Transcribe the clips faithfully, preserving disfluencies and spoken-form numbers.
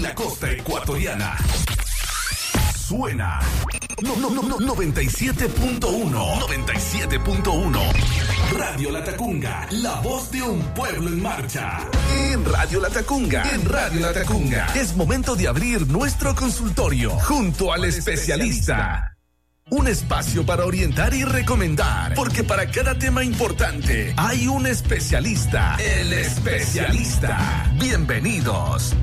la costa ecuatoriana. Suena no, no, no, no, noventa y siete punto uno. noventa y siete punto uno. Radio Latacunga, la voz de un pueblo en marcha. En Radio Latacunga, en Radio Latacunga, es momento de abrir nuestro consultorio junto al especialista. Un espacio para orientar y recomendar, porque para cada tema importante hay un especialista. El especialista. Bienvenidos.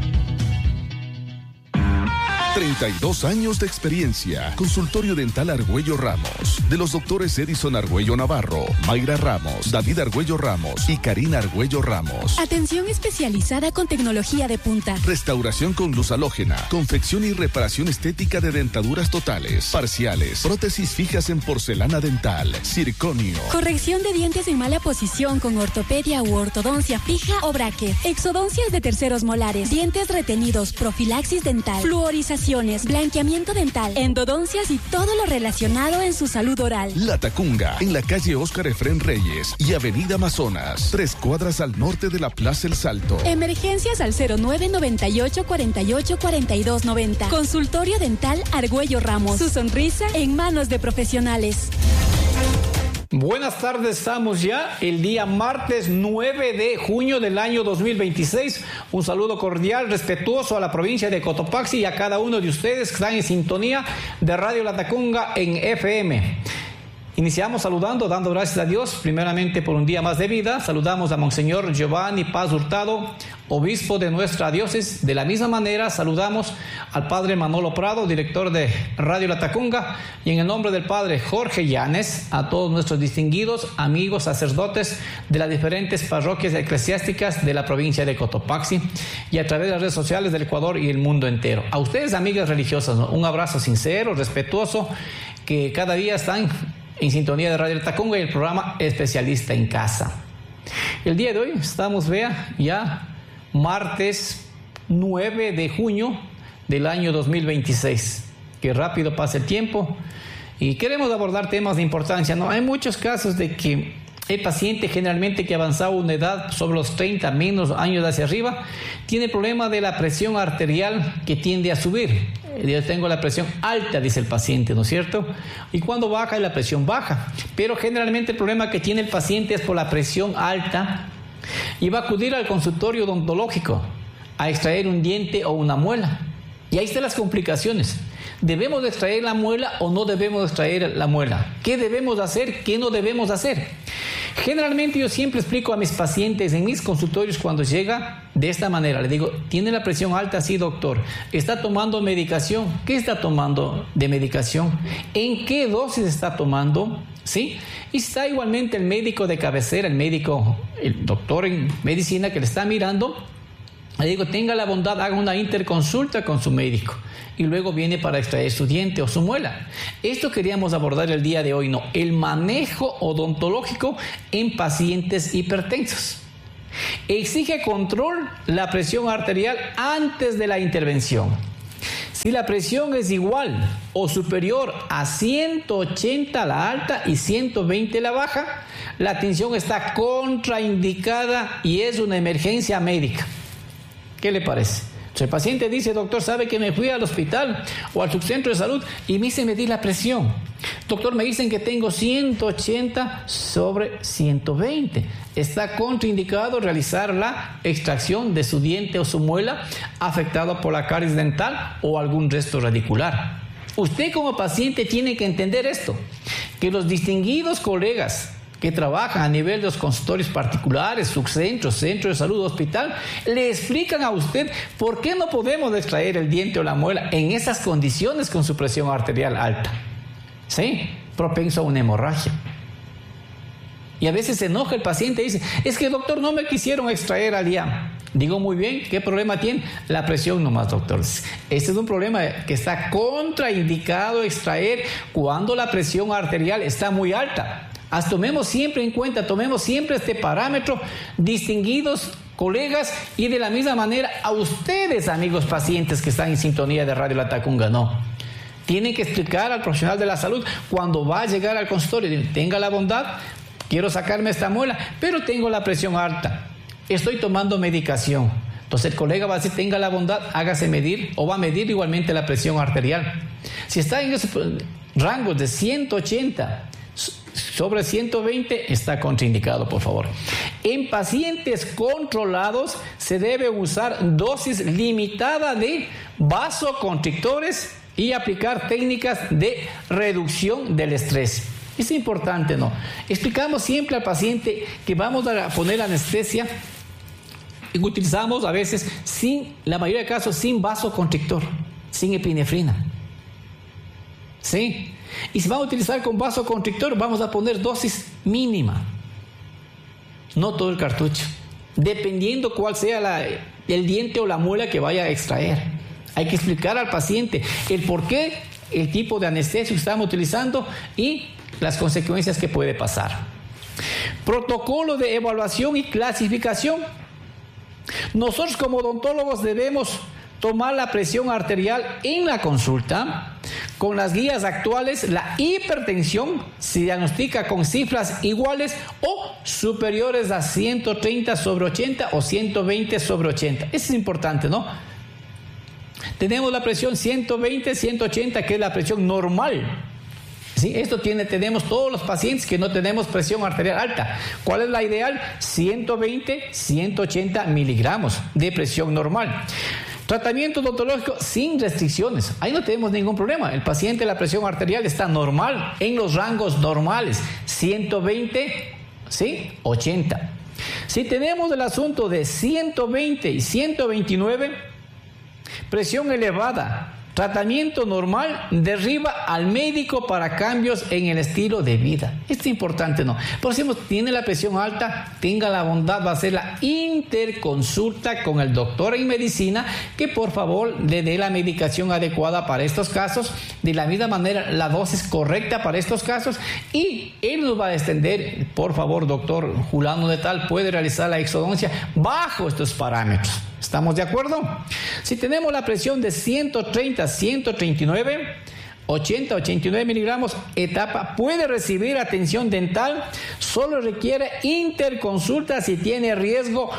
treinta y dos años de experiencia. Consultorio Dental Argüello Ramos. De los doctores Edison Argüello Navarro, Mayra Ramos, David Argüello Ramos y Karina Argüello Ramos. Atención especializada con tecnología de punta. Restauración con luz halógena. Confección y reparación estética de dentaduras totales, parciales, prótesis fijas en porcelana dental, circonio. Corrección de dientes en mala posición con ortopedia u ortodoncia fija o bracket. Exodoncias de terceros molares. Dientes retenidos. Profilaxis dental. Fluorización. Blanqueamiento dental, endodoncias y todo lo relacionado en su salud oral. Latacunga, en la calle Óscar Efrén Reyes y Avenida Amazonas, tres cuadras al norte de la Plaza El Salto. Emergencias al cero nueve noventa y ocho cuarenta y ocho cuarenta y dos noventa. Consultorio Dental Argüello Ramos. Su sonrisa en manos de profesionales. Buenas tardes, estamos ya el día martes nueve de junio del año dos mil veintiséis. Un saludo cordial, respetuoso a la provincia de Cotopaxi y a cada uno de ustedes que están en sintonía de Radio Latacunga en F M. Iniciamos saludando, dando gracias a Dios, primeramente por un día más de vida. Saludamos a Monseñor Giovanni Paz Hurtado, obispo de nuestra diócesis. De la misma manera, saludamos al Padre Manolo Prado, director de Radio Latacunga. Y en el nombre del Padre Jorge Llanes, a todos nuestros distinguidos amigos sacerdotes de las diferentes parroquias eclesiásticas de la provincia de Cotopaxi y a través de las redes sociales del Ecuador y el mundo entero. A ustedes, amigas religiosas, ¿no? Un abrazo sincero, respetuoso, que cada día están en sintonía de Radio Latacunga y el programa Especialista en Casa. El día de hoy estamos, vea, ya martes nueve de junio del año dos mil veintiséis. Qué rápido pasa el tiempo y queremos abordar temas de importancia, ¿no? Hay muchos casos de que el paciente, generalmente que ha avanzado una edad sobre los treinta menos años hacia arriba, tiene el problema de la presión arterial que tiende a subir. Yo tengo la presión alta, dice el paciente, ¿no es cierto? Y cuando baja, la presión baja. Pero generalmente el problema que tiene el paciente es por la presión alta y va a acudir al consultorio odontológico a extraer un diente o una muela. Y ahí están las complicaciones. ¿Debemos extraer la muela o no debemos extraer la muela? ¿Qué debemos hacer? ¿Qué no debemos hacer? Generalmente yo siempre explico a mis pacientes en mis consultorios cuando llega de esta manera. Le digo, ¿tiene la presión alta? Sí, doctor. ¿Está tomando medicación? ¿Qué está tomando de medicación? ¿En qué dosis está tomando? ¿Sí? Y está igualmente el médico de cabecera, el médico, el doctor en medicina que le está mirando. Le digo, tenga la bondad, haga una interconsulta con su médico y luego viene para extraer su diente o su muela. Esto queríamos abordar el día de hoy, ¿no? El manejo odontológico en pacientes hipertensos. Exige control la presión arterial antes de la intervención. Si la presión es igual o superior a ciento ochenta la alta y ciento veinte la baja, la atención está contraindicada y es una emergencia médica. ¿Qué le parece? Si el paciente dice, doctor, sabe que me fui al hospital o al subcentro de salud y me hice medir la presión. Doctor, me dicen que tengo ciento ochenta sobre ciento veinte. Está contraindicado realizar la extracción de su diente o su muela afectado por la caries dental o algún resto radicular. Usted como paciente tiene que entender esto, que los distinguidos colegas que trabajan a nivel de los consultorios particulares, subcentros, centro de salud, hospital, le explican a usted por qué no podemos extraer el diente o la muela en esas condiciones con su presión arterial alta. ¿Sí? Propenso a una hemorragia. Y a veces se enoja el paciente y dice, es que doctor, no me quisieron extraer al día. Digo, muy bien, ¿qué problema tiene? La presión nomás, doctor. Este es un problema que está contraindicado extraer cuando la presión arterial está muy alta. As tomemos siempre en cuenta, tomemos siempre este parámetro, distinguidos colegas, y de la misma manera a ustedes, amigos pacientes que están en sintonía de Radio Latacunga, no. Tienen que explicar al profesional de la salud cuando va a llegar al consultorio, tenga la bondad, quiero sacarme esta muela, pero tengo la presión alta, estoy tomando medicación, Entonces el colega va a decir, tenga la bondad, hágase medir, o va a medir igualmente la presión arterial. Si está en esos rangos de ciento ochenta sobre ciento veinte, está contraindicado, por favor. En pacientes controlados se debe usar dosis limitada de vasoconstrictores y aplicar técnicas de reducción del estrés. Es importante, ¿no? Explicamos siempre al paciente que vamos a poner anestesia y utilizamos a veces, sin, la mayoría de casos, sin vasoconstrictor, sin epinefrina. ¿Sí? Y si vamos a utilizar con vasoconstrictor, vamos a poner dosis mínima. No todo el cartucho. Dependiendo cuál sea la, el diente o la muela que vaya a extraer. Hay que explicar al paciente el por qué, el tipo de anestesia que estamos utilizando y las consecuencias que puede pasar. Protocolo de evaluación y clasificación. Nosotros como odontólogos debemos tomar la presión arterial en la consulta. Con las guías actuales, la hipertensión se diagnostica con cifras iguales o superiores a ciento treinta sobre ochenta o ciento veinte sobre ochenta. Eso es importante, ¿no? Tenemos la presión ciento veinte, ciento ochenta, que es la presión normal. ¿Sí? Esto tiene, tenemos todos los pacientes que no tenemos presión arterial alta. ¿Cuál es la ideal? ciento veinte, ciento ochenta miligramos de presión normal. Tratamiento odontológico sin restricciones. Ahí no tenemos ningún problema. El paciente, la presión arterial está normal, en los rangos normales. ciento veinte, ¿sí? ochenta. Si tenemos el asunto de ciento veinte y ciento veintinueve, presión elevada, tratamiento normal, derriba al médico para cambios en el estilo de vida. Esto es importante, ¿no? Por ejemplo, tiene la presión alta, tenga la bondad, va a hacer la interconsulta con el doctor en medicina, que por favor le dé la medicación adecuada para estos casos, de la misma manera la dosis correcta para estos casos, y él nos va a extender, por favor, doctor Julano de tal, puede realizar la exodoncia bajo estos parámetros. ¿Estamos de acuerdo? Si tenemos la presión de ciento treinta, ciento treinta y nueve, ochenta, ochenta y nueve miligramos, etapa, puede recibir atención dental, solo requiere interconsulta si tiene riesgo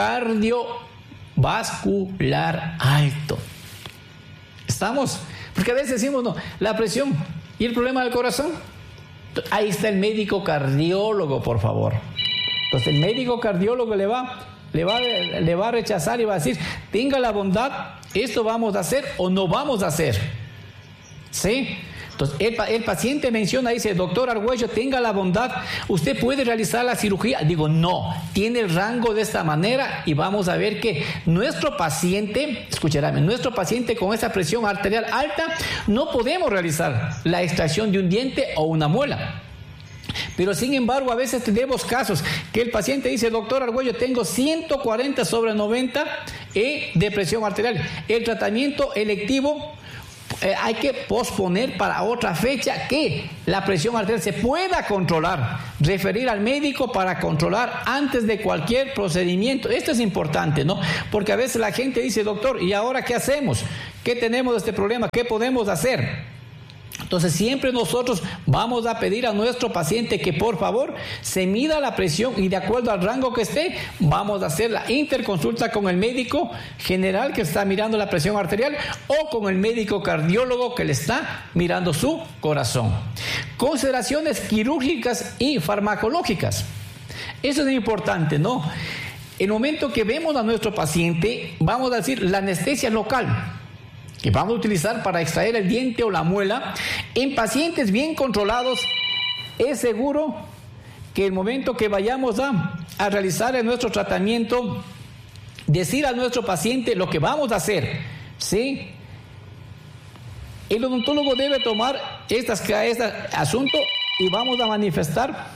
cardiovascular alto. ¿Estamos? Porque a veces decimos, no, la presión y el problema del corazón. Ahí está el médico cardiólogo, por favor. Entonces el médico cardiólogo le va... Le va, le va a rechazar y va a decir, tenga la bondad, esto vamos a hacer o no vamos a hacer. ¿Sí? Entonces, el, el paciente menciona, dice, doctor Argüello, tenga la bondad, ¿usted puede realizar la cirugía? Digo, no, tiene el rango de esta manera y vamos a ver que nuestro paciente, escucharán, nuestro paciente con esa presión arterial alta, no podemos realizar la extracción de un diente o una muela. Pero sin embargo, a veces tenemos casos que el paciente dice, doctor Argüello, tengo ciento cuarenta sobre noventa eh, de presión arterial. El tratamiento electivo eh, hay que posponer para otra fecha que la presión arterial se pueda controlar. Referir al médico para controlar antes de cualquier procedimiento. Esto es importante, ¿no? Porque a veces la gente dice, doctor, ¿y ahora qué hacemos? ¿Qué tenemos de este problema? ¿Qué podemos hacer? Entonces siempre nosotros vamos a pedir a nuestro paciente que por favor se mida la presión y de acuerdo al rango que esté vamos a hacer la interconsulta con el médico general que está mirando la presión arterial o con el médico cardiólogo que le está mirando su corazón. Consideraciones quirúrgicas y farmacológicas. Eso es importante, ¿no? En el momento que vemos a nuestro paciente vamos a decir la anestesia local que vamos a utilizar para extraer el diente o la muela, en pacientes bien controlados, es seguro que el momento que vayamos a, a realizar en nuestro tratamiento, decir a nuestro paciente lo que vamos a hacer, ¿sí? El odontólogo debe tomar estas, este asunto y vamos a manifestar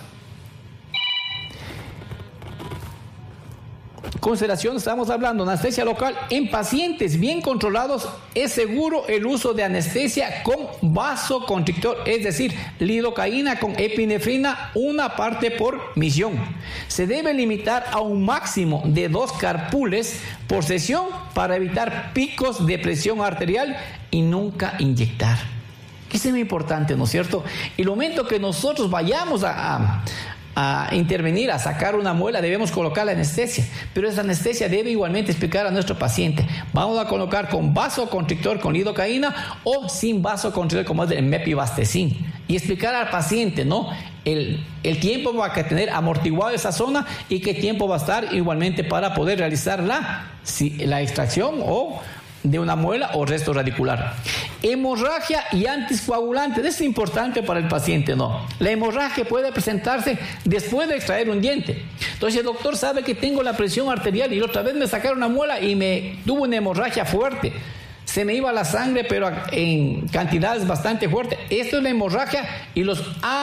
consideración. Estamos hablando de anestesia local. En pacientes bien controlados es seguro el uso de anestesia con vasoconstrictor, es decir, lidocaína con epinefrina, una parte por misión. Se debe limitar a un máximo de dos carpules por sesión para evitar picos de presión arterial y nunca inyectar. Eso es muy importante, ¿no es cierto? Y el momento que nosotros vayamos a, a a intervenir, a sacar una muela, debemos colocar la anestesia, pero esa anestesia debe igualmente explicar a nuestro paciente, vamos a colocar con vasoconstrictor con lidocaína o sin vasoconstrictor como es el mepivastecin, y explicar al paciente, ¿no?, el, el tiempo va a tener amortiguado esa zona y qué tiempo va a estar igualmente para poder realizar la, si, la extracción o de una muela o resto radicular. Hemorragia y anticoagulantes, es importante para el paciente, ¿no? La hemorragia puede presentarse después de extraer un diente. Entonces el doctor sabe que tengo la presión arterial y otra vez me sacaron una muela y me tuvo una hemorragia fuerte. Se me iba la sangre, pero en cantidades bastante fuertes. Esto es la hemorragia y los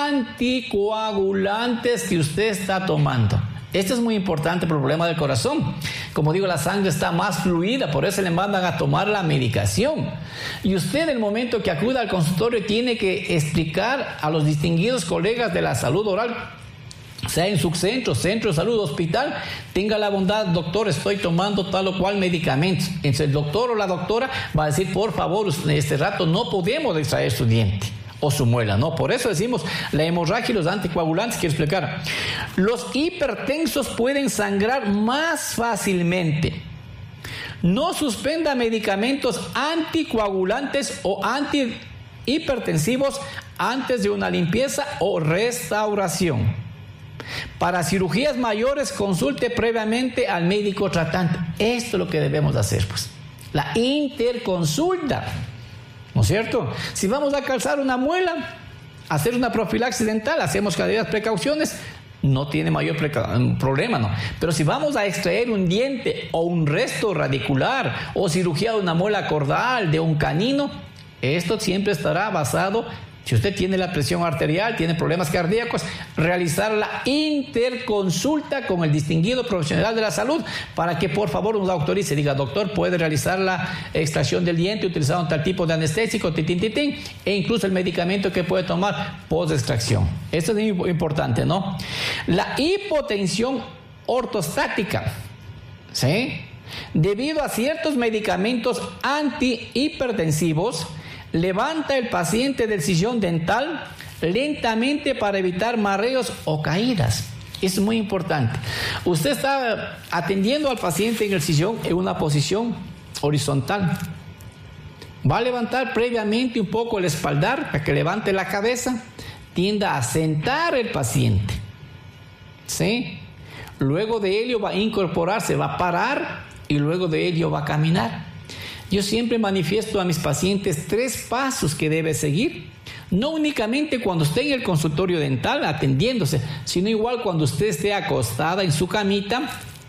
anticoagulantes que usted está tomando. Esto es muy importante por el problema del corazón. Como digo, la sangre está más fluida, por eso le mandan a tomar la medicación. Y usted, en el momento que acuda al consultorio, tiene que explicar a los distinguidos colegas de la salud oral, sea en su centro, centro de salud, hospital, tenga la bondad, doctor, estoy tomando tal o cual medicamento. Entonces el doctor o la doctora va a decir, por favor, en este rato no podemos extraer su diente o su muela, ¿no? Por eso decimos la hemorragia y los anticoagulantes. Quiero explicar, los hipertensos pueden sangrar más fácilmente. No suspenda medicamentos anticoagulantes o antihipertensivos antes de una limpieza o restauración. Para cirugías mayores, consulte previamente al médico tratante. Esto es lo que debemos hacer, pues, la interconsulta, ¿no es cierto? Si vamos a calzar una muela, hacer una profilaxis dental, hacemos cada día precauciones, no tiene mayor preca- problema, ¿no? Pero si vamos a extraer un diente o un resto radicular o cirugía de una muela cordal, de un canino, esto siempre estará basado, si usted tiene la presión arterial, tiene problemas cardíacos, realizar la interconsulta con el distinguido profesional de la salud para que por favor nos autorice, diga, doctor, puede realizar la extracción del diente utilizando tal tipo de anestésico, titín, titín, e incluso el medicamento que puede tomar post extracción. Esto es muy importante, ¿no? La hipotensión ortostática, ¿sí? Debido a ciertos medicamentos antihipertensivos, levanta el paciente del sillón dental lentamente para evitar mareos o caídas. Es muy importante. Usted está atendiendo al paciente en el sillón en una posición horizontal. Va a levantar previamente un poco el espaldar para que levante la cabeza, tienda a sentar el paciente, ¿sí? Luego de ello va a incorporarse, va a parar y luego de ello va a caminar. Yo siempre manifiesto a mis pacientes tres pasos que debe seguir, no únicamente cuando esté en el consultorio dental atendiéndose, sino igual cuando usted esté acostada en su camita.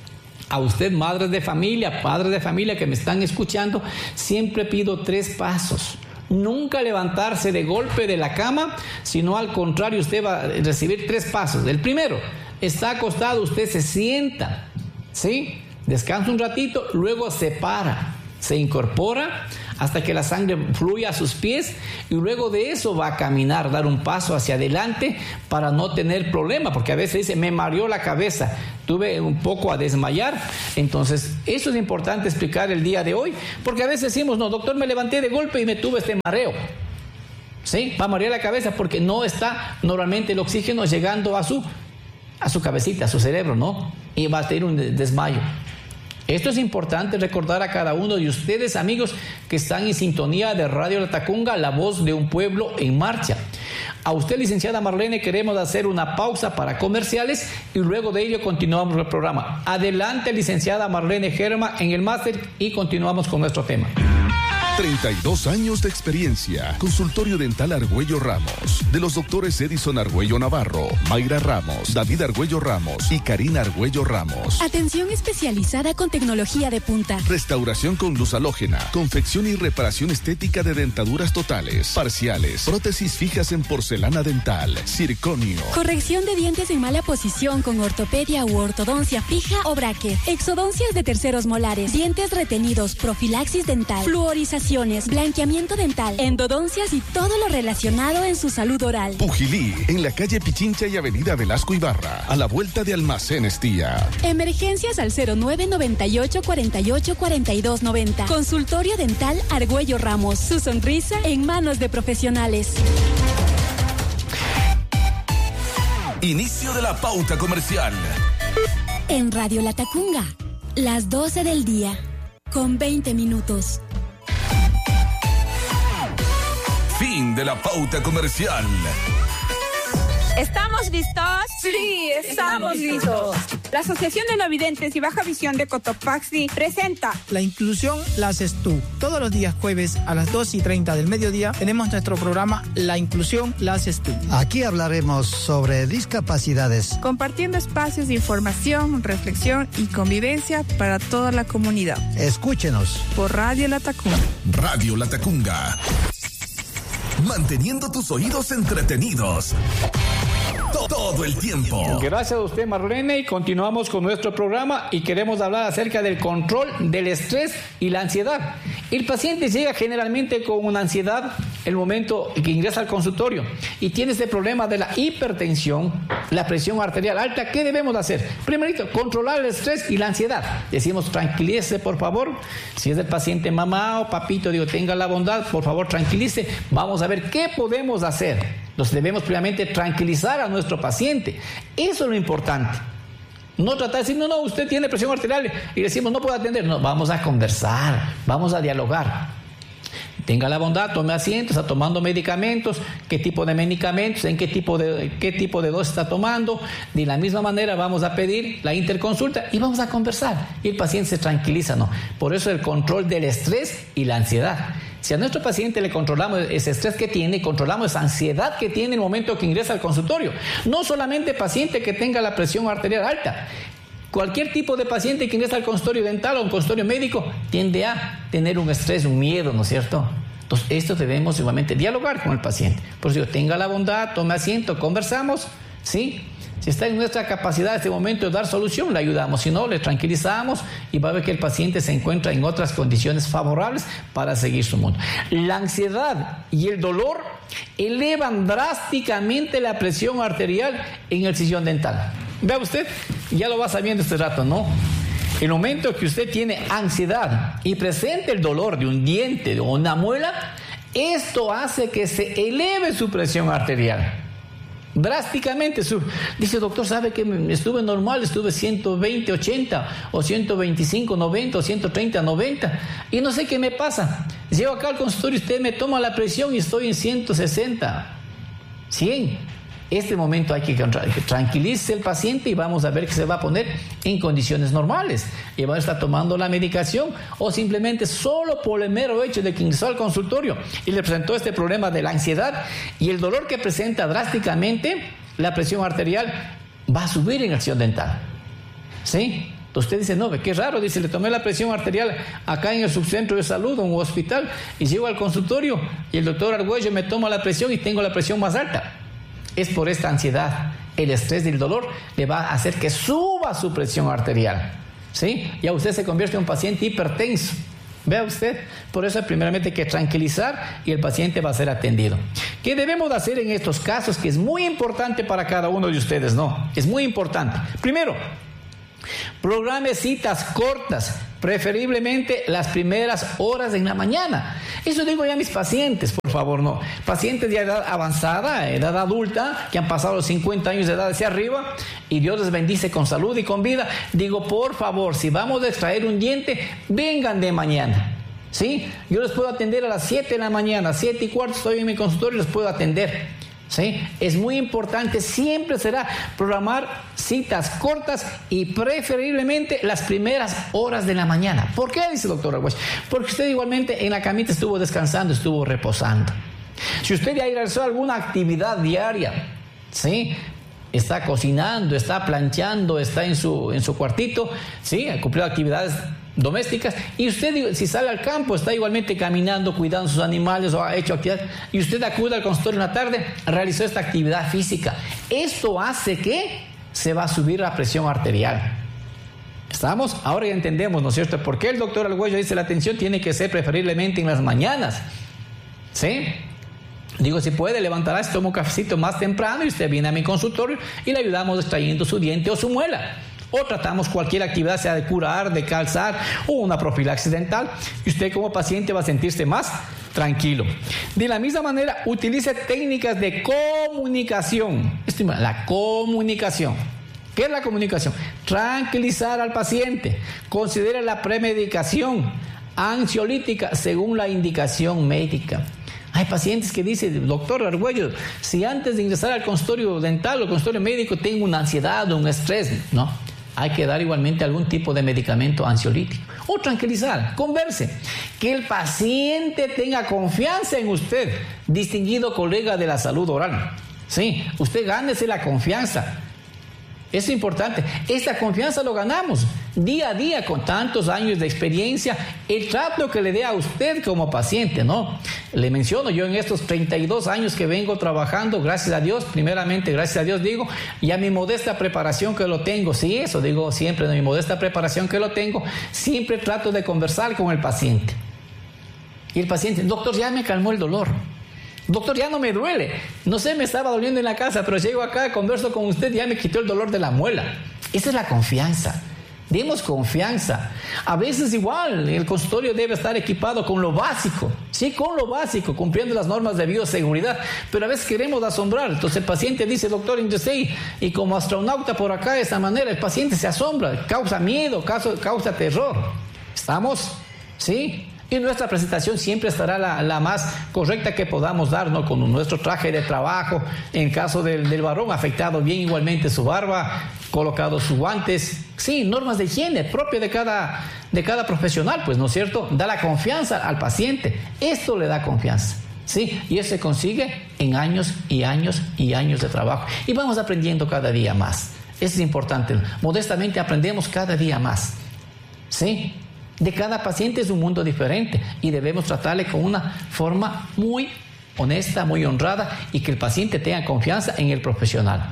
A usted, madres de familia, padres de familia que me están escuchando, siempre pido tres pasos. Nunca levantarse de golpe de la cama, sino al contrario, usted va a recibir tres pasos. El primero, está acostado, usted se sienta, ¿sí? Descansa un ratito, luego se para. Se incorpora hasta que la sangre fluya a sus pies y luego de eso va a caminar, dar un paso hacia adelante para no tener problema, porque a veces dice, me mareó la cabeza, tuve un poco a desmayar. Entonces eso es importante explicar el día de hoy, porque a veces decimos, no, doctor, me levanté de golpe y me tuve este mareo, ¿sí? Va a marear la cabeza porque no está normalmente el oxígeno llegando a su, a su cabecita, a su cerebro, ¿no? Y va a tener un desmayo. Esto es importante recordar a cada uno de ustedes, amigos, que están en sintonía de Radio La Tacunga, la voz de un pueblo en marcha. A usted, licenciada Marlene, queremos hacer una pausa para comerciales y luego de ello continuamos el programa. Adelante, licenciada Marlene Germa, en el máster y continuamos con nuestro tema. treinta y dos años de experiencia. Consultorio Dental Argüello Ramos. De los doctores Edison Argüello Navarro, Mayra Ramos, David Argüello Ramos y Karina Argüello Ramos. Atención especializada con tecnología de punta. Restauración con luz halógena. Confección y reparación estética de dentaduras totales, parciales, prótesis fijas en porcelana dental, circonio. Corrección de dientes en mala posición con ortopedia u ortodoncia fija o bracket. Exodoncias de terceros molares. Dientes retenidos, profilaxis dental, fluorización, blanqueamiento dental, endodoncias y todo lo relacionado en su salud oral. Pujilí, en la calle Pichincha y avenida Velasco Ibarra, a la vuelta de Almacenes Tía. Emergencias al cero nueve noventa y ocho cuarenta y ocho cuarenta y dos noventa. Consultorio Dental Argüello Ramos. Su sonrisa en manos de profesionales. Inicio de la pauta comercial. En Radio Latacunga, las doce del día, con veinte minutos. Fin de la pauta comercial. ¿Estamos listos? Sí, estamos listos. La Asociación de No Videntes y Baja Visión de Cotopaxi presenta La inclusión la haces tú. Todos los días jueves a las dos y treinta del mediodía tenemos nuestro programa La inclusión la haces tú. Aquí hablaremos sobre discapacidades, compartiendo espacios de información, reflexión y convivencia para toda la comunidad. Escúchenos por Radio Latacunga. Radio Latacunga. Manteniendo tus oídos entretenidos todo el tiempo. Gracias a usted, Marlene, y continuamos con nuestro programa y queremos hablar acerca del control del estrés y la ansiedad. El paciente llega generalmente con una ansiedad el momento que ingresa al consultorio y tiene este problema de la hipertensión, la presión arterial alta. ¿Qué debemos hacer? Primerito, controlar el estrés y la ansiedad. Decimos, tranquilícese, por favor. Si es el paciente mamá o papito, digo, tenga la bondad, por favor, tranquilice. Vamos a ver qué podemos hacer. Nos debemos primeramente tranquilizar a nuestro paciente. Eso es lo importante. No tratar de decir, no, no, usted tiene presión arterial y decimos, no puedo atender. No, vamos a conversar, vamos a dialogar. Tenga la bondad, tome asiento, está tomando medicamentos, qué tipo de medicamentos, en qué tipo de, qué tipo de dosis está tomando. De la misma manera vamos a pedir la interconsulta y vamos a conversar. Y el paciente se tranquiliza, ¿no? Por eso el control del estrés y la ansiedad. Si a nuestro paciente le controlamos ese estrés que tiene, controlamos esa ansiedad que tiene en el momento que ingresa al consultorio. No solamente paciente que tenga la presión arterial alta. Cualquier tipo de paciente que ingresa al consultorio dental o un consultorio médico tiende a tener un estrés, un miedo, ¿no es cierto? Entonces, esto debemos igualmente dialogar con el paciente. Por eso, tenga la bondad, tome asiento, conversamos, ¿sí? Si está en nuestra capacidad en este momento de dar solución, le ayudamos. Si no, le tranquilizamos y va a ver que el paciente se encuentra en otras condiciones favorables para seguir su mundo. La ansiedad y el dolor elevan drásticamente la presión arterial en el sillón dental. Vea usted, ya lo va sabiendo este rato, ¿no? El momento que usted tiene ansiedad y presente el dolor de un diente o una muela, esto hace que se eleve su presión arterial. Drásticamente. Su, dice, doctor, ¿sabe que estuve normal? Estuve ciento veinte, ochenta, o ciento veinticinco, noventa, o ciento treinta, noventa, y no sé qué me pasa. Llego acá al consultorio y usted me toma la presión y estoy en ciento sesenta, cien. Este momento hay que tranquilizar el paciente y vamos a ver que se va a poner en condiciones normales. Y va a estar tomando la medicación o simplemente solo por el mero hecho de que ingresó al consultorio y le presentó este problema de la ansiedad y el dolor que presenta drásticamente, la presión arterial va a subir en acción dental. ¿Sí? Usted dice, no, qué raro, dice, le tomé la presión arterial acá en el subcentro de salud o en un hospital y llego al consultorio y el doctor Argüello me toma la presión y tengo la presión más alta. Es por esta ansiedad, el estrés y el dolor le va a hacer que suba su presión arterial, ¿sí? Y a usted se convierte en un paciente hipertenso. Vea usted, por eso primeramente hay que tranquilizar y el paciente va a ser atendido. ¿Qué debemos hacer en estos casos? Que es muy importante para cada uno de ustedes, ¿no? Es muy importante. Primero, programe citas cortas, preferiblemente las primeras horas en la mañana. Eso digo ya a mis pacientes, por favor, no. Pacientes de edad avanzada, edad adulta, que han pasado los cincuenta años de edad hacia arriba y Dios les bendice con salud y con vida. Digo, por favor, si vamos a extraer un diente, vengan de mañana. ¿Sí? Yo les puedo atender a las siete de la mañana, siete y cuarto estoy en mi consultorio y les puedo atender. ¿Sí? Es muy importante, siempre será programar citas cortas y preferiblemente las primeras horas de la mañana. ¿Por qué? Dice el doctor Argüello. Porque usted igualmente en la camita estuvo descansando, estuvo reposando. Si usted ya realizó alguna actividad diaria, ¿sí? Está cocinando, está planchando, está en su, en su cuartito, ¿sí? Ha cumplido actividades domésticas, y usted, si sale al campo, está igualmente caminando, cuidando sus animales o ha hecho actividad, y usted acude al consultorio en la tarde, realizó esta actividad física. Esto hace que se va a subir la presión arterial. ¿Estamos? Ahora ya entendemos, ¿no es cierto? ¿Por qué el doctor Argüello dice la atención tiene que ser preferiblemente en las mañanas? ¿Sí? Digo, si puede, levantará, toma un cafecito más temprano y usted viene a mi consultorio y le ayudamos extrayendo su diente o su muela. O tratamos cualquier actividad, sea de curar, de calzar o una profilaxis dental, y usted como paciente va a sentirse más tranquilo. De la misma manera, utilice técnicas de comunicación. La comunicación. ¿Qué es la comunicación? Tranquilizar al paciente. Considere la premedicación ansiolítica según la indicación médica. Hay pacientes que dicen, doctor Argüello, si antes de ingresar al consultorio dental o consultorio médico tengo una ansiedad o un estrés, no. Hay que dar igualmente algún tipo de medicamento ansiolítico. O tranquilizar, converse. Que el paciente tenga confianza en usted, distinguido colega de la salud oral. Sí, usted gánese la confianza. Es importante. Esta confianza lo ganamos día a día con tantos años de experiencia. El trato que le dé a usted como paciente, ¿no? Le menciono, yo en estos treinta y dos años que vengo trabajando, gracias a Dios, primeramente, gracias a Dios digo, y a mi modesta preparación que lo tengo, sí, eso digo siempre, de mi modesta preparación que lo tengo, siempre trato de conversar con el paciente. Y el paciente, doctor, ya me calmó el dolor. Doctor, ya no me duele. No sé, me estaba doliendo en la casa, pero llego acá, converso con usted, ya me quitó el dolor de la muela. Esa es la confianza. Demos confianza. A veces igual, el consultorio debe estar equipado con lo básico. Sí, con lo básico, cumpliendo las normas de bioseguridad. Pero a veces queremos asombrar. Entonces el paciente dice, doctor, ingresé, y como astronauta por acá, de esta manera, el paciente se asombra, causa miedo, causa, causa terror. ¿Estamos? ¿Sí? Y nuestra presentación siempre estará la, la más correcta que podamos dar, ¿no? Con nuestro traje de trabajo, en caso del, del varón, afectado bien igualmente su barba, colocado sus guantes. Sí, normas de higiene propia de cada, de cada profesional, pues, ¿no es cierto? Da la confianza al paciente. Esto le da confianza, ¿sí? Y eso se consigue en años y años y años de trabajo. Y vamos aprendiendo cada día más. Eso es importante. Modestamente aprendemos cada día más, ¿sí? De cada paciente es un mundo diferente y debemos tratarle con una forma muy honesta, muy honrada, y que el paciente tenga confianza en el profesional.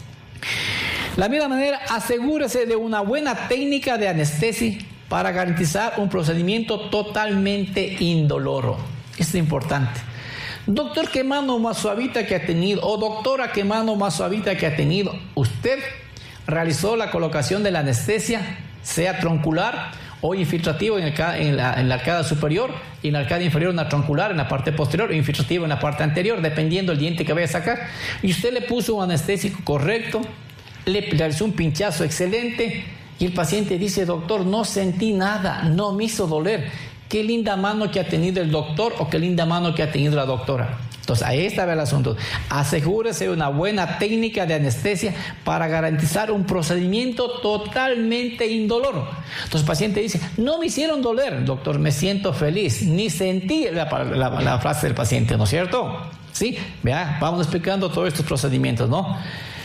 De la misma manera, asegúrese de una buena técnica de anestesia para garantizar un procedimiento totalmente indoloro. Esto es importante. Doctor, ¿qué mano más suavita que ha tenido? O doctora, ¿qué mano más suavita que ha tenido? Usted realizó la colocación de la anestesia, sea troncular o infiltrativo en, el, en, la, en la arcada superior, y en la arcada inferior una troncular en la parte posterior, o infiltrativo en la parte anterior, dependiendo del diente que vaya a sacar. Y usted le puso un anestésico correcto, le realizó un pinchazo excelente, y el paciente dice, doctor, no sentí nada, no me hizo doler. Qué linda mano que ha tenido el doctor, o qué linda mano que ha tenido la doctora. Entonces, ahí está el asunto. Asegúrese de una buena técnica de anestesia para garantizar un procedimiento totalmente indoloro. Entonces, el paciente dice, no me hicieron doler, doctor, me siento feliz, ni sentí la, la, la frase del paciente, ¿no es cierto? Sí, vea, vamos explicando todos estos procedimientos, ¿no?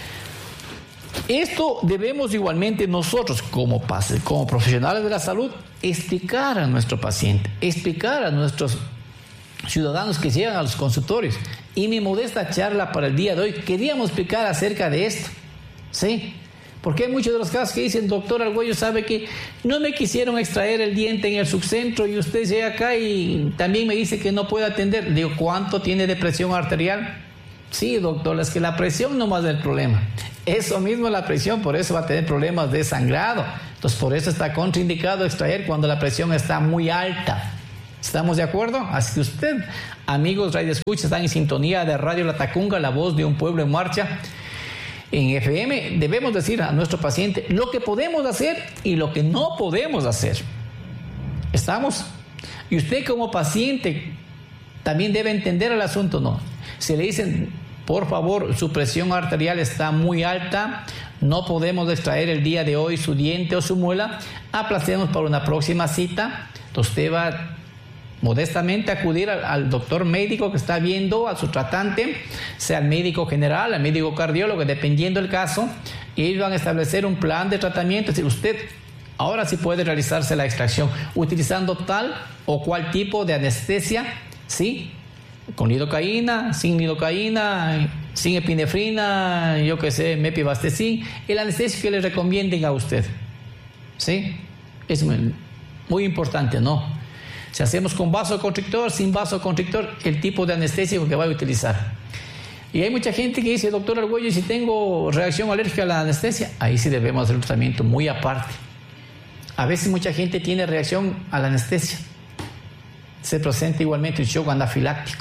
Esto debemos igualmente nosotros, como, como profesionales de la salud, explicar a nuestro paciente, explicar a nuestros ciudadanos que llegan a los consultorios. Y mi modesta charla para el día de hoy, queríamos explicar acerca de esto, ¿sí? Porque hay muchos de los casos que dicen, doctor Argüello, sabe que no me quisieron extraer el diente en el subcentro, y usted llega acá y también me dice que no puede atender. Digo, ¿cuánto tiene de presión arterial? Sí, doctor, es que la presión no más es el problema. Eso mismo es la presión, por eso va a tener problemas de sangrado. Entonces, por eso está contraindicado extraer cuando la presión está muy alta. ¿Estamos de acuerdo? Así que usted, amigos Radio Escucha, están en sintonía de Radio La Tacunga, la voz de un pueblo en marcha. En F M debemos decir a nuestro paciente lo que podemos hacer y lo que no podemos hacer. ¿Estamos? Y usted como paciente también debe entender el asunto, ¿no? Si le dicen, por favor, su presión arterial está muy alta, no podemos extraer el día de hoy su diente o su muela, aplacemos para una próxima cita. Entonces usted va modestamente acudir al, al doctor médico que está viendo, a su tratante, sea el médico general, el médico cardiólogo, dependiendo del caso, y ellos van a establecer un plan de tratamiento. Es decir, usted ahora sí puede realizarse la extracción utilizando tal o cual tipo de anestesia, ¿sí? Con lidocaína, sin lidocaína, sin epinefrina, yo que sé, mepibastecin, el anestesio que le recomienden a usted, ¿sí? Es muy, muy importante, ¿no? Si hacemos con vasoconstrictor, sin vasoconstrictor, el tipo de anestésico que va a utilizar. Y hay mucha gente que dice, doctor Argüello, si tengo reacción alérgica a la anestesia, ahí sí debemos hacer un tratamiento muy aparte. A veces mucha gente tiene reacción a la anestesia. se presenta igualmente un shock anafiláctico.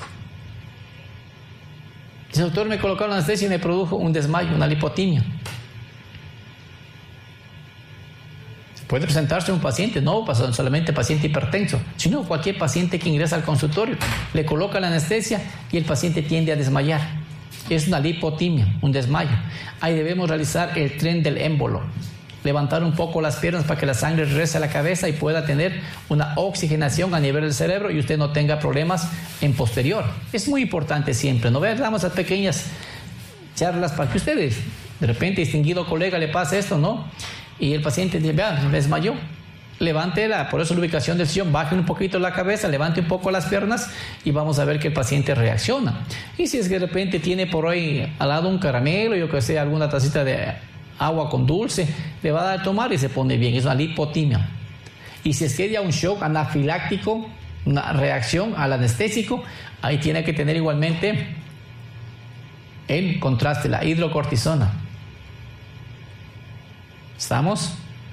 El doctor me colocó la anestesia y me produjo un desmayo, una lipotimia. Puede presentarse un paciente, no solamente paciente hipertenso, sino cualquier paciente que ingresa al consultorio. Le coloca la anestesia y el paciente tiende a desmayar. Es una lipotimia, un desmayo. Ahí debemos realizar el tren del émbolo. Levantar un poco las piernas para que la sangre regrese a la cabeza y pueda tener una oxigenación a nivel del cerebro y usted no tenga problemas en posterior. Es muy importante siempre, ¿no? Damos a pequeñas charlas para que ustedes, de repente, distinguido colega, le pase esto, ¿no? Y el paciente dice, vean, desmayó. Levante la, por eso la ubicación del sillón, baje un poquito la cabeza, levante un poco las piernas y vamos a ver que el paciente reacciona. Y si es que de repente tiene por ahí al lado un caramelo, yo que sé, alguna tacita de agua con dulce, le va a dar a tomar y se pone bien. Es una lipotimia. Y si es que ya un shock anafiláctico, una reacción al anestésico, ahí tiene que tener igualmente el contraste, la hidrocortisona. ¿Estamos?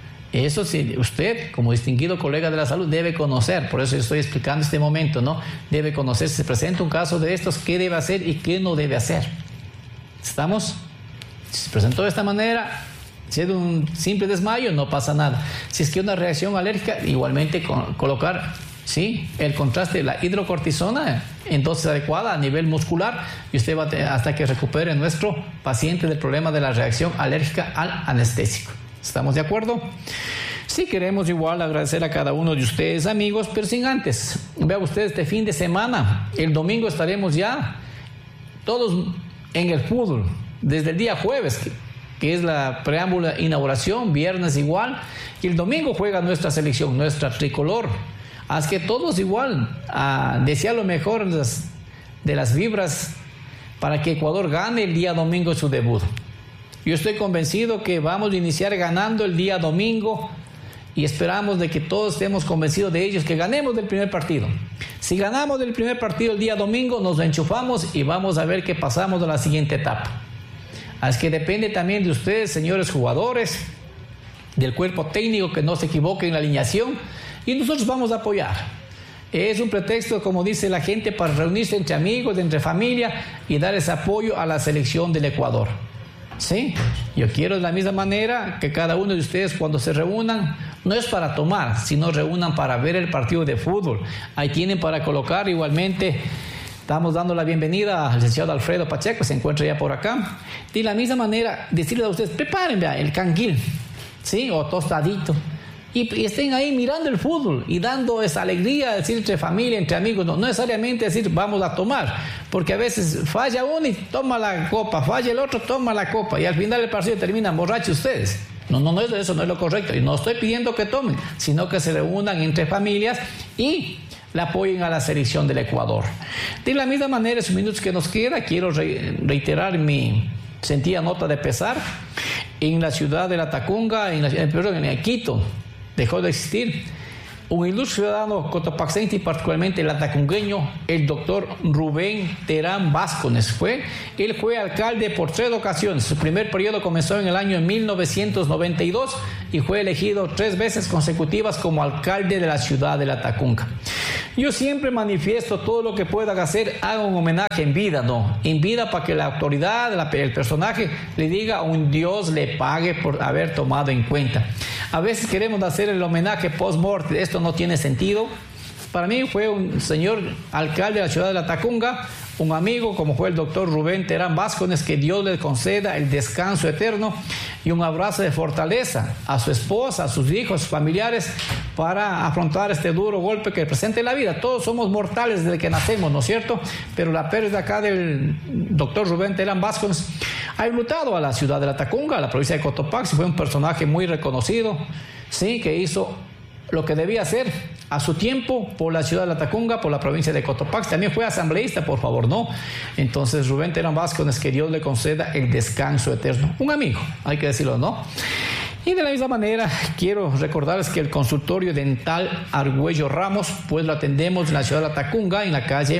Eso sí, usted, como distinguido colega de la salud, debe conocer. Por eso estoy explicando este momento, ¿no? Debe conocer, si se presenta un caso de estos, qué debe hacer y qué no debe hacer. ¿Estamos? Si se presentó de esta manera, si es un simple desmayo, no pasa nada. Si es que una reacción alérgica, igualmente con, colocar, ¿sí?, el contraste de la hidrocortisona en dosis adecuada a nivel muscular y usted va a tener, hasta que recupere nuestro paciente del problema de la reacción alérgica al anestésico. ¿Estamos de acuerdo? Sí, queremos igual agradecer a cada uno de ustedes, amigos, pero sin antes, vean ustedes, este fin de semana, el domingo estaremos ya todos en el fútbol, desde el día jueves, que, que es la preámbula inauguración, viernes igual, y el domingo juega nuestra selección, nuestra tricolor. Así que todos igual, a desear lo mejor de las, de las vibras para que Ecuador gane el día domingo su debut. Yo estoy convencido que vamos a iniciar ganando el día domingo y esperamos de que todos estemos convencidos de ellos, que ganemos del primer partido. Si ganamos del primer partido el día domingo, nos enchufamos y vamos a ver que pasamos a la siguiente etapa. Así que depende también de ustedes, señores jugadores, del cuerpo técnico, que no se equivoque en la alineación y nosotros vamos a apoyar. Es un pretexto, como dice la gente, para reunirse entre amigos, entre familia y dar ese apoyo a la selección del Ecuador. Sí, yo quiero de la misma manera que cada uno de ustedes cuando se reúnan, no es para tomar, sino reúnan para ver el partido de fútbol. Ahí tienen para colocar igualmente. Estamos dando la bienvenida al licenciado Alfredo Pacheco, se encuentra ya por acá. De la misma manera, decirles a ustedes, preparen vea, el canguil, ¿sí?, o tostadito. Y, y estén ahí mirando el fútbol y dando esa alegría, decir, entre familia, entre amigos, no, no necesariamente decir vamos a tomar, porque a veces falla uno y toma la copa, falla el otro, toma la copa, y al final del partido terminan borrachos ustedes. No, no, no, eso no es lo correcto, y no estoy pidiendo que tomen, sino que se reúnan entre familias y le apoyen a la selección del Ecuador. De la misma manera, en los minutos que nos queda, quiero re- reiterar mi sentida nota de pesar. En la ciudad de La Tacunga, en, la, perdón, en Quito, dejó de existir un ilustre ciudadano cotopaxense y particularmente el atacungueño, el doctor Rubén Terán Vázquez. Fue, él fue alcalde por tres ocasiones. Su primer periodo comenzó en el año mil novecientos noventa y dos y fue elegido tres veces consecutivas como alcalde de la ciudad de La Tacunga. Yo siempre manifiesto todo lo que puedan hacer, hagan un homenaje en vida, no, en vida, para que la autoridad, la, el personaje le diga a un Dios le pague por haber tomado en cuenta. A veces queremos hacer el homenaje post-mortem, esto no tiene sentido. Para mí fue un señor alcalde de la ciudad de La Tacunga, un amigo como fue el doctor Rubén Terán Vázquez, que Dios le conceda el descanso eterno y un abrazo de fortaleza a su esposa, a sus hijos, a sus familiares, para afrontar este duro golpe que presenta en la vida. Todos somos mortales desde que nacemos, ¿no es cierto? Pero la pérdida acá del doctor Rubén Terán Vázquez ha enlutado a la ciudad de La Tacunga, a la provincia de Cotopaxi. Fue un personaje muy reconocido, sí, que hizo lo que debía hacer a su tiempo por la ciudad de La Tacunga, por la provincia de Cotopaxi. También fue asambleísta, por favor, ¿no? Entonces, Rubén Terán Vázquez, que Dios le conceda el descanso eterno. Un amigo, hay que decirlo, ¿no? Y de la misma manera, quiero recordarles que el consultorio dental Argüello Ramos, pues lo atendemos en la ciudad de La Tacunga, en la calle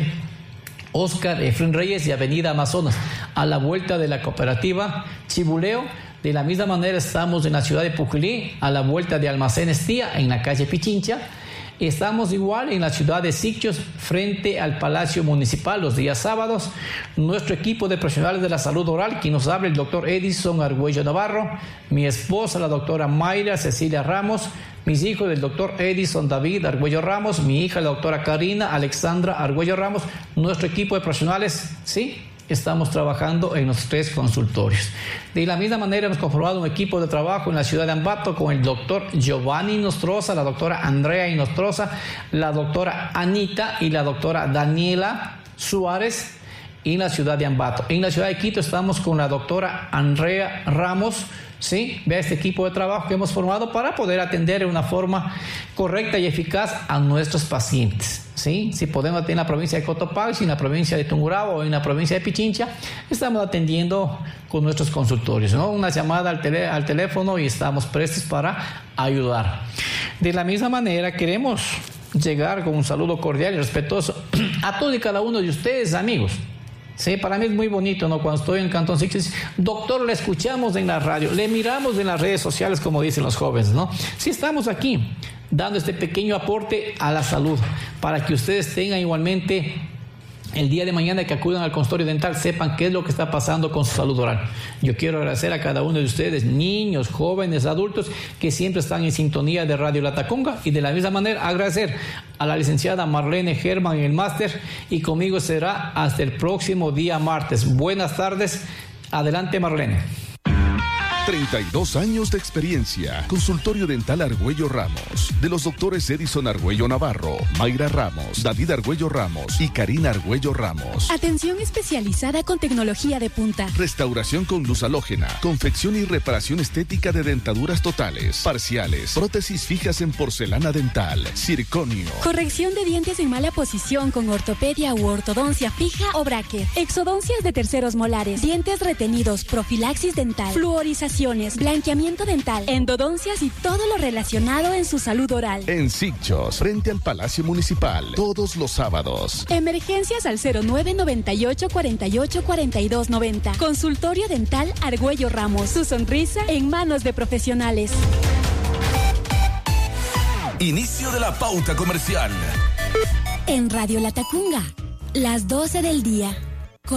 Oscar Efren Reyes y avenida Amazonas, a la vuelta de la cooperativa Chibuleo. De la misma manera estamos en la ciudad de Puquilí, a la vuelta de Almacenes Tía, en la calle Pichincha. Estamos igual en la ciudad de Sicchos, frente al Palacio Municipal, los días sábados. Nuestro equipo de profesionales de la salud oral, quien nos habla el doctor Edison Argüello Navarro, mi esposa, la doctora Mayra Cecilia Ramos, mis hijos, el doctor Edison David Argüello Ramos, mi hija, la doctora Karina Alexandra Argüello Ramos, nuestro equipo de profesionales, ¿sí? Estamos trabajando en los tres consultorios. De la misma manera hemos conformado un equipo de trabajo en la ciudad de Ambato con el doctor Giovanni Nostroza, la doctora Andrea Nostroza, la doctora Anita y la doctora Daniela Suárez en la ciudad de Ambato. En la ciudad de Quito estamos con la doctora Andrea Ramos. Sí, vea este equipo de trabajo que hemos formado para poder atender de una forma correcta y eficaz a nuestros pacientes. ¿Sí? Si podemos atender en la provincia de Cotopaxi, en la provincia de Tungurahua o en la provincia de Pichincha, estamos atendiendo con nuestros consultorios, ¿no? Una llamada al, tele, al teléfono y estamos prestos para ayudar. De la misma manera queremos llegar con un saludo cordial y respetuoso a todos y cada uno de ustedes, amigos. Sí, para mí es muy bonito, ¿no? Cuando estoy en Cantón Sicchos, doctor, le escuchamos en la radio, le miramos en las redes sociales, como dicen los jóvenes, ¿no? Sí, estamos aquí dando este pequeño aporte a la salud, para que ustedes tengan igualmente el día de mañana que acudan al consultorio dental, sepan qué es lo que está pasando con su salud oral. Yo quiero agradecer a cada uno de ustedes, niños, jóvenes, adultos, que siempre están en sintonía de Radio Latacunga, y de la misma manera agradecer a la licenciada Marlene Germán en el máster, y conmigo será hasta el próximo día martes. Buenas tardes. Adelante, Marlene. treinta y dos años de experiencia. Consultorio Dental Argüello Ramos. De los doctores Edison Argüello Navarro, Mayra Ramos, David Argüello Ramos y Karina Argüello Ramos. Atención especializada con tecnología de punta. Restauración con luz halógena. Confección y reparación estética de dentaduras totales, parciales, prótesis fijas en porcelana dental, circonio. Corrección de dientes en mala posición con ortopedia u ortodoncia fija o bracket. Exodoncias de terceros molares. Dientes retenidos, profilaxis dental, fluorización, blanqueamiento dental, endodoncias y todo lo relacionado en su salud oral. En Sicchos, frente al Palacio Municipal, todos los sábados. Emergencias al cero nueve noventa y ocho cuarenta y ocho cuarenta y dos noventa. Consultorio Dental Argüello Ramos. Su sonrisa en manos de profesionales. Inicio de la pauta comercial. En Radio Latacunga, las doce del día.